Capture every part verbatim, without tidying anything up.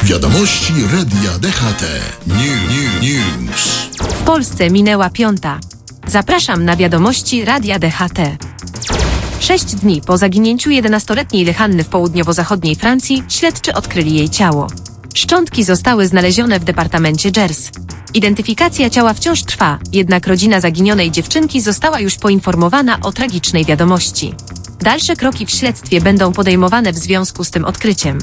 Wiadomości Radia D H T. New, new, news. W Polsce minęła piąta. Zapraszam na wiadomości Radia D H T. Sześć dni po zaginięciu jedenastoletniej Lehanny w południowo-zachodniej Francji śledczy odkryli jej ciało. Szczątki zostały znalezione w departamencie Gers. Identyfikacja ciała wciąż trwa, jednak rodzina zaginionej dziewczynki została już poinformowana o tragicznej wiadomości. Dalsze kroki w śledztwie będą podejmowane w związku z tym odkryciem.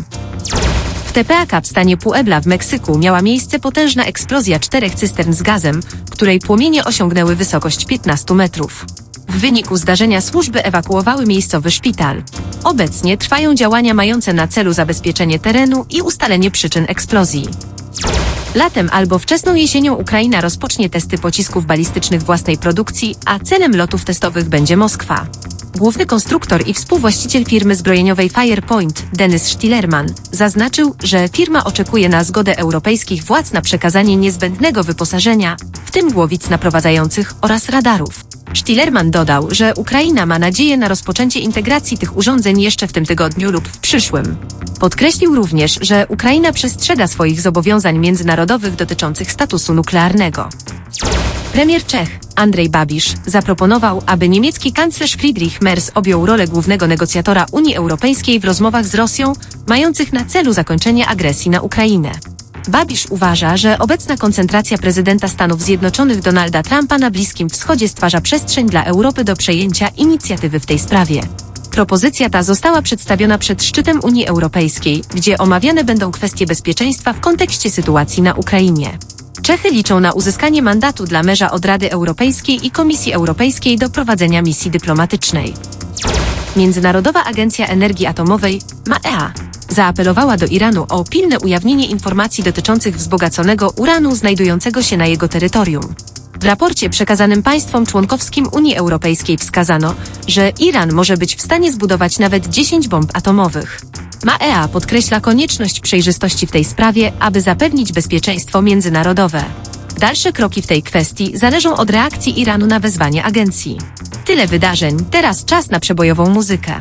W Tepeaca w stanie Puebla w Meksyku miała miejsce potężna eksplozja czterech cystern z gazem, której płomienie osiągnęły wysokość piętnaście metrów. W wyniku zdarzenia służby ewakuowały miejscowy szpital. Obecnie trwają działania mające na celu zabezpieczenie terenu i ustalenie przyczyn eksplozji. Latem albo wczesną jesienią Ukraina rozpocznie testy pocisków balistycznych własnej produkcji, a celem lotów testowych będzie Moskwa. Główny konstruktor i współwłaściciel firmy zbrojeniowej Firepoint, Denys Stielerman, zaznaczył, że firma oczekuje na zgodę europejskich władz na przekazanie niezbędnego wyposażenia, w tym głowic naprowadzających oraz radarów. Stielerman dodał, że Ukraina ma nadzieję na rozpoczęcie integracji tych urządzeń jeszcze w tym tygodniu lub w przyszłym. Podkreślił również, że Ukraina przestrzega swoich zobowiązań międzynarodowych dotyczących statusu nuklearnego. Premier Czech, Andrej Babiš, zaproponował, aby niemiecki kanclerz Friedrich Merz objął rolę głównego negocjatora Unii Europejskiej w rozmowach z Rosją, mających na celu zakończenie agresji na Ukrainę. Babiš uważa, że obecna koncentracja prezydenta Stanów Zjednoczonych Donalda Trumpa na Bliskim Wschodzie stwarza przestrzeń dla Europy do przejęcia inicjatywy w tej sprawie. Propozycja ta została przedstawiona przed szczytem Unii Europejskiej, gdzie omawiane będą kwestie bezpieczeństwa w kontekście sytuacji na Ukrainie. Czechy liczą na uzyskanie mandatu dla Merza od Rady Europejskiej i Komisji Europejskiej do prowadzenia misji dyplomatycznej. Międzynarodowa Agencja Energii Atomowej, M A E A, zaapelowała do Iranu o pilne ujawnienie informacji dotyczących wzbogaconego uranu znajdującego się na jego terytorium. W raporcie przekazanym państwom członkowskim Unii Europejskiej wskazano, że Iran może być w stanie zbudować nawet dziesięć bomb atomowych. M A E A podkreśla konieczność przejrzystości w tej sprawie, aby zapewnić bezpieczeństwo międzynarodowe. Dalsze kroki w tej kwestii zależą od reakcji Iranu na wezwanie agencji. Tyle wydarzeń, teraz czas na przebojową muzykę.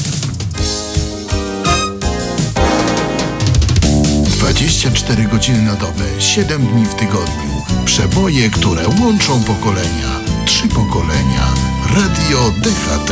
dwadzieścia cztery godziny na dobę, siedem dni w tygodniu. Przeboje, które łączą pokolenia. Trzy pokolenia. Radio D H T.